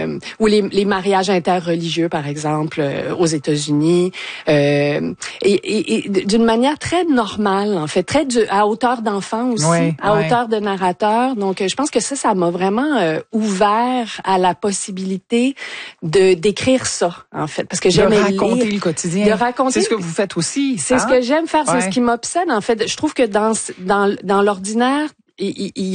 ou les mariages interreligieux, par exemple, aux États-Unis, et d'une manière très normale, en fait, à hauteur d'enfant aussi, à hauteur de narrateur. Donc, je pense que ça m'a vraiment ouvert à la possibilité d'écrire ça, en fait, parce que j'aimais de raconter le quotidien. De raconter. C'est ce que vous faites aussi. C'est ce que j'aime faire, c'est ce qui m'obsède, en fait. Je trouve que dans l'ordinaire, il y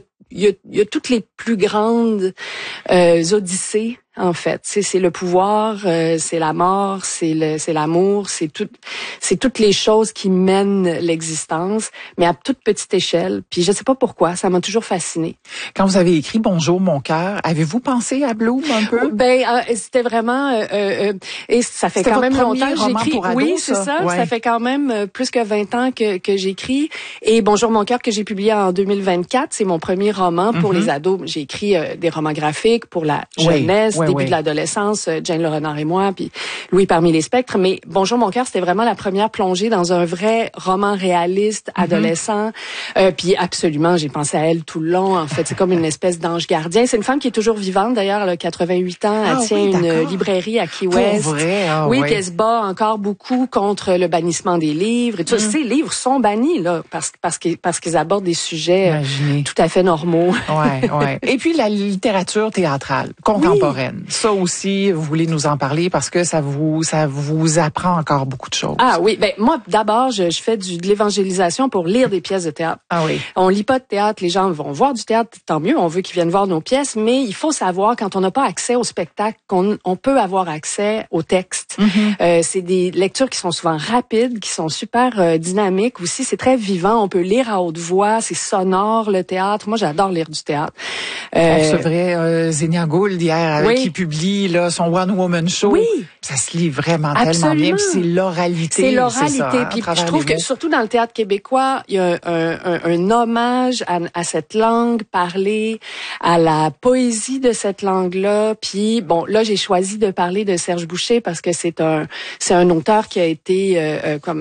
a toutes les plus grandes odyssées, en fait. C'est le pouvoir, c'est la mort, c'est l'amour, c'est toutes les choses qui mènent l'existence, mais à toute petite échelle. Puis je sais pas pourquoi, ça m'a toujours fascinée. Quand vous avez écrit Bonjour mon cœur, avez-vous pensé à Bloom un peu? C'était vraiment et ça fait quand même longtemps que j'écris. Oui, c'est ça. Ouais. Ça fait quand même plus que 20 ans que j'écris. Et Bonjour mon cœur que j'ai publié en 2024, c'est mon premier roman pour les ados. J'ai écrit des romans graphiques pour la jeunesse. Début de l'adolescence, Jane Le Renard et moi, puis Louis parmi les spectres. Mais Bonjour mon cœur, c'était vraiment la première plongée dans un vrai roman réaliste, adolescent. Puis absolument, j'ai pensé à elle tout le long. En fait, c'est comme une espèce d'ange gardien. C'est une femme qui est toujours vivante, d'ailleurs, elle a 88 ans. Elle tient une librairie à Key West. Pour vrai? Oui, puis elle se bat encore beaucoup contre le bannissement des livres. Et tout ça. Ces livres sont bannis, là, parce qu'ils abordent des sujets tout à fait normaux. Ouais. Et puis la littérature théâtrale, contemporaine. Ça aussi, vous voulez nous en parler parce que ça vous apprend encore beaucoup de choses. Ah oui, moi d'abord, je fais de l'évangélisation pour lire des pièces de théâtre. Ah oui. On lit pas de théâtre, les gens vont voir du théâtre, tant mieux, on veut qu'ils viennent voir nos pièces, mais il faut savoir quand on n'a pas accès au spectacle qu'on peut avoir accès au texte. C'est des lectures qui sont souvent rapides, qui sont super dynamiques aussi, c'est très vivant, on peut lire à haute voix, c'est sonore le théâtre. Moi, j'adore lire du théâtre. On recevrait Zénia Gould hier qui publie là son One Woman Show. Oui. Ça se lit vraiment tellement bien. Puis c'est l'oralité. C'est l'oralité. Puis je trouve que surtout dans le théâtre québécois, il y a un hommage à cette langue parlée, à la poésie de cette langue-là. Puis bon, là j'ai choisi de parler de Serge Boucher parce que c'est un auteur qui a été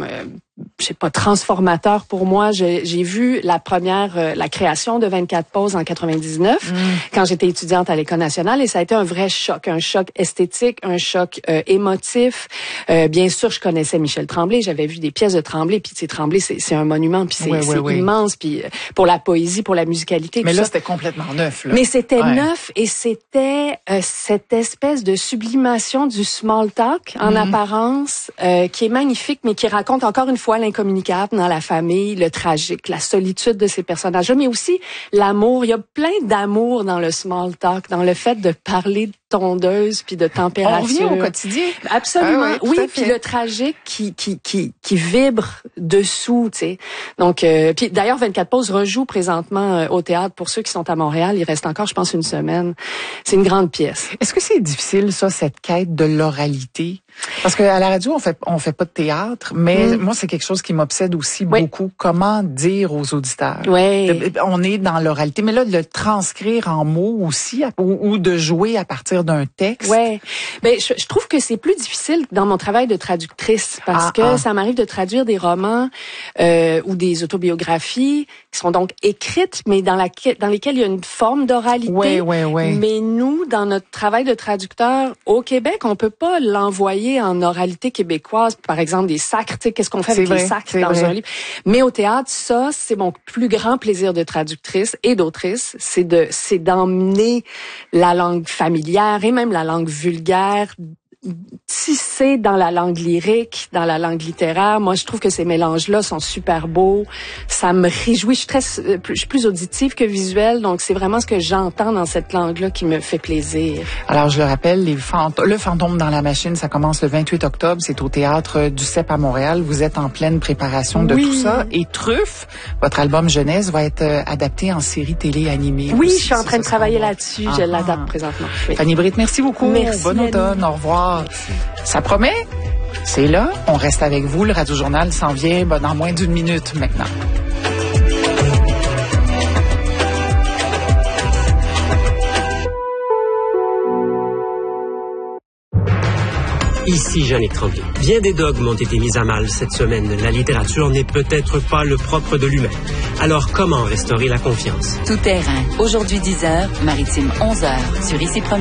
je sais pas, transformateur pour moi. J'ai vu la création de 24 pauses en 99 quand j'étais étudiante à l'École nationale et ça a été un vrai choc, un choc esthétique, un choc émotif. Bien sûr, je connaissais Michel Tremblay, j'avais vu des pièces de Tremblay, puis Tremblay c'est un monument, puis c'est immense, puis pour la poésie, pour la musicalité. Mais là c'était complètement neuf. Là. Mais c'était neuf et c'était cette espèce de sublimation du small talk en apparence qui est magnifique, mais qui raconte encore une fois l'incommunicable dans la famille, le tragique, la solitude de ces personnages-là, mais aussi l'amour. Il y a plein d'amour dans le small talk, dans le fait de parler de tondeuse puis de température. On revient au quotidien. Absolument. Oui, puis le tragique qui vibre dessous, tu sais. Donc puis d'ailleurs 24 pauses rejoue présentement au théâtre pour ceux qui sont à Montréal, il reste encore je pense une semaine. C'est une grande pièce. Est-ce que c'est difficile ça cette quête de l'oralité? Parce que à la radio on fait pas de théâtre, mais moi c'est quelque chose qui m'obsède aussi beaucoup. Comment dire aux auditeurs? On est dans l'oralité, mais là de le transcrire en mots aussi ou de jouer à partir d'un texte. Je trouve que c'est plus difficile dans mon travail de traductrice parce que ça m'arrive de traduire des romans ou des autobiographies qui sont donc écrites, mais dans lesquelles il y a une forme d'oralité. Mais nous, dans notre travail de traducteur au Québec, on peut pas l'envoyer en oralité québécoise, par exemple des sacres, tu sais, qu'est-ce qu'on fait avec les sacres dans un livre. Mais au théâtre, ça, c'est mon plus grand plaisir de traductrice et d'autrice, c'est d'emmener la langue familière et même la langue vulgaire, tissé dans la langue lyrique, dans la langue littéraire. Moi, je trouve que ces mélanges-là sont super beaux. Ça me réjouit. Je suis plus auditive que visuelle, donc c'est vraiment ce que j'entends dans cette langue-là qui me fait plaisir. Alors, je le rappelle, le fantôme dans la machine, ça commence le 28 octobre. C'est au théâtre du CEP à Montréal. Vous êtes en pleine préparation de tout ça. Et Truffe, votre album jeunesse, va être adapté en série télé animée. Oui, je suis en train de travailler là-dessus. Je l'adapte présentement. Fanny Britt, merci beaucoup. Merci. Bon automne. Au revoir. Ça promet? C'est là. On reste avec vous. Le Radio Journal s'en vient dans moins d'une minute maintenant. Ici Jannick Tremblay. Bien des dogmes ont été mis à mal cette semaine. La littérature n'est peut-être pas le propre de l'humain. Alors, comment restaurer la confiance? Tout terrain. Aujourd'hui 10h, Maritime 11h, sur Ici Premier.